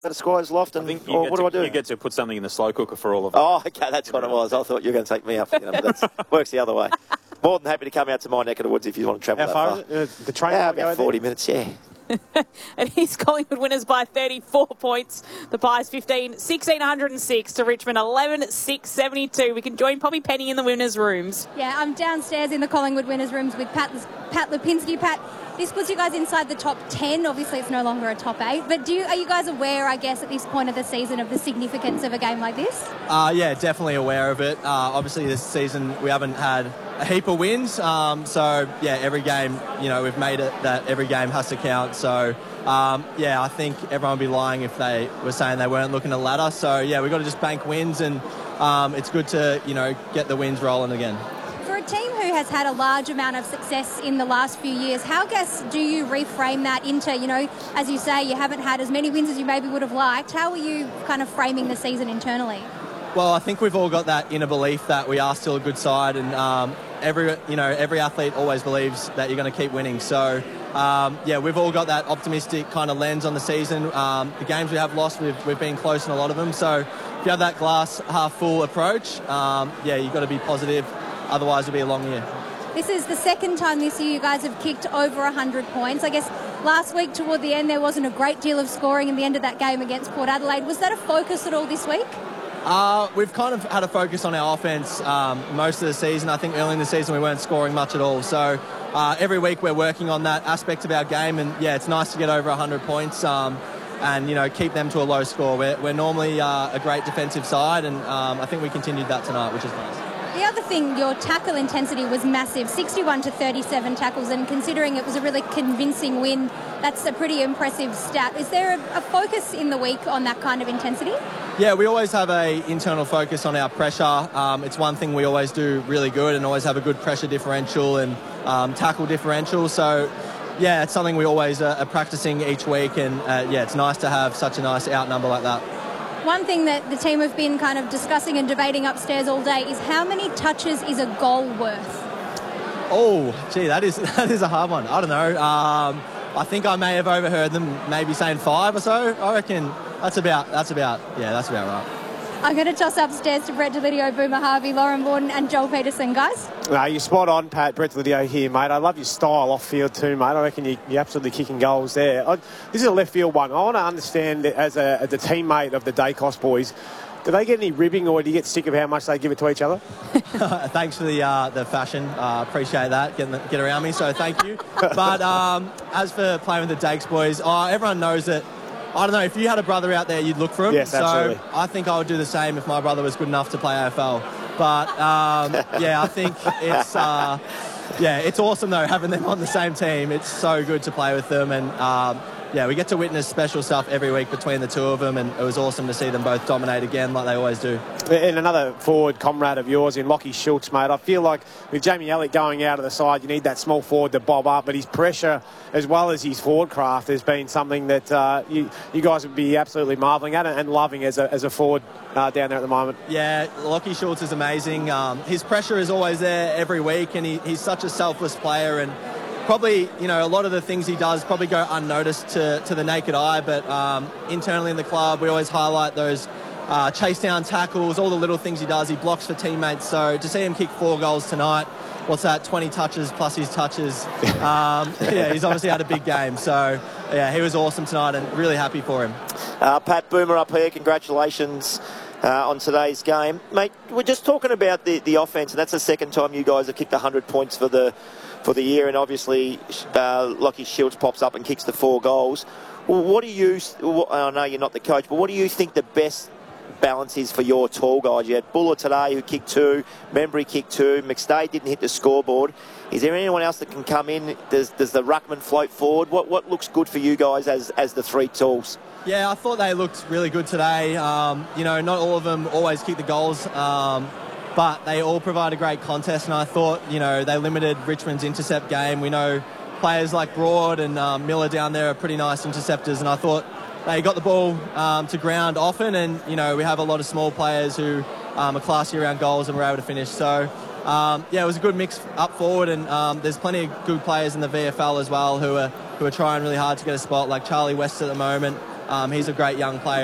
at a Squires Loft, and what do I do? You get to put something in the slow cooker for all of them. Oh, okay, that's what it was. I thought you were going to take me up, but that works the other way. More than happy to come out to my neck of the woods if you want to travel that far. The train about 40 minutes, yeah. It is Collingwood winners by 34 points. The Pies 1,606 to Richmond 11,672. We can join Poppy Penny in the winners' rooms. Yeah, I'm downstairs in the Collingwood winners' rooms with Pat Lipinski. Pat, this puts you guys inside the top 10. Obviously, it's no longer a top 8. But are you guys aware, I guess, at this point of the season of the significance of a game like this? Yeah, definitely aware of it. Obviously, this season we haven't had a heap of wins. So, yeah, every game, we've made it that every game has to count. So, I think everyone would be lying if they were saying they weren't looking at the ladder. So, yeah, we've got to just bank wins, and it's good to, get the wins rolling again. For a team who has had a large amount of success in the last few years, how, do you reframe that into, as you say, you haven't had as many wins as you maybe would have liked. How are you kind of framing the season internally? Well, I think we've all got that inner belief that we are still a good side, and every athlete always believes that you're going to keep winning. So, we've all got that optimistic kind of lens on the season. The games we have lost, we've been close in a lot of them. So, if you have that glass half full approach, you've got to be positive. Otherwise, it'll be a long year. This is the second time this year you guys have kicked over 100 points. I guess last week toward the end there wasn't a great deal of scoring in the end of that game against Port Adelaide. Was that a focus at all this week? We've kind of had a focus on our offence most of the season. I think early in the season we weren't scoring much at all. So every week we're working on that aspect of our game, and it's nice to get over 100 points and keep them to a low score. We're normally a great defensive side, and I think we continued that tonight, which is nice. The other thing, your tackle intensity was massive, 61 to 37 tackles, and considering it was a really convincing win, that's a pretty impressive stat. Is there a focus in the week on that kind of intensity? Yeah, we always have an internal focus on our pressure. It's one thing we always do really good, and always have a good pressure differential and tackle differential. So, yeah, it's something we always are practicing each week, and it's nice to have such a nice outnumber like that. One thing that the team have been kind of discussing and debating upstairs all day is how many touches is a goal worth? Oh, gee, that is a hard one. I don't know. I think I may have overheard them maybe saying 5 or so. I reckon that's about right. I'm going to toss upstairs to Brett Delidio, Boomer Harvey, Lauren Borden and Joel Peterson, guys. You're spot on, Pat. Brett Delidio here, mate. I love your style off field too, mate. I reckon you're absolutely kicking goals there. This is a left field one. I want to understand, as a teammate of the Dacos boys, do they get any ribbing, or do you get sick of how much they give it to each other? Thanks for the fashion. Appreciate that. Get around me, so thank you. But as for playing with the Dakes boys, everyone knows that. I don't know, if you had a brother out there, you'd look for him. Yes, absolutely. So I think I would do the same if my brother was good enough to play AFL. But, I think it's awesome, though, having them on the same team. It's so good to play with them. And, we get to witness special stuff every week between the two of them. And it was awesome to see them both dominate again like they always do. And another forward comrade of yours in Lachie Schultz, mate. I feel like with Jamie Elliott going out of the side, you need that small forward to bob up. But his pressure, as well as his forward craft, has been something that you guys would be absolutely marvelling at and loving as a forward down there at the moment. Yeah, Lachie Schultz is amazing. His pressure is always there every week, and he's such a selfless player. And probably, a lot of the things he does probably go unnoticed to the naked eye, but internally in the club, we always highlight those chase down tackles, all the little things he does. He blocks for teammates. So to see him kick 4 goals tonight, what's that, 20 touches plus his touches. He's obviously had a big game. So, he was awesome tonight and really happy for him. Pat, Boomer up here. Congratulations on today's game. Mate, we're just talking about the offence, and that's the second time you guys have kicked 100 points for the year, and obviously Lachie Schultz pops up and kicks the 4 goals. What do you, I know you're not the coach, but what do you think the best balance is for your tall guys? You had Buller today who kicked 2, Membry kicked 2, McStay didn't hit the scoreboard. Is there anyone else that can come in? Does the ruckman float forward? What looks good for you guys as the 3 talls? Yeah, I thought they looked really good today. Not all of them always kick the goals, but they all provide a great contest, and I thought, they limited Richmond's intercept game. We know players like Broad and Miller down there are pretty nice interceptors, and I thought they got the ball to ground often, and, we have a lot of small players who are classy around goals and were able to finish. So, it was a good mix up forward, and there's plenty of good players in the VFL as well who are trying really hard to get a spot, like Charlie West at the moment. He's a great young player.